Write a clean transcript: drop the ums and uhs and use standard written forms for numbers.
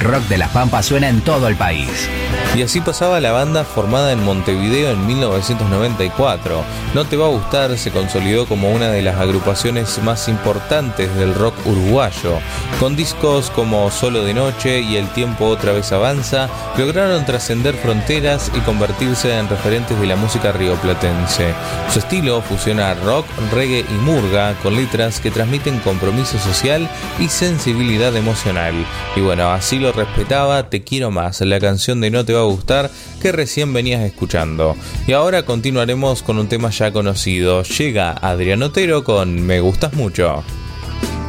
rock de La Pampa suena en todo el país. Y así pasaba la banda formada en Montevideo en 1994. No Te Va a Gustar se consolidó como una de las agrupaciones más importantes del rock uruguayo. Con discos como Solo de Noche y El Tiempo Otra Vez Avanza, lograron trascender fronteras y convertirse en referentes de la música rioplatense. Su estilo fusiona rock, reggae y murga con letras que transmiten compromiso social y sensibilidad emocional. Y bueno, así lo respetaba Te Quiero Más, la canción de No Te Va a Gustar que recién venías escuchando. Y ahora continuaremos con un tema ya conocido. Llega Adrián Otero con Me Gustas Mucho.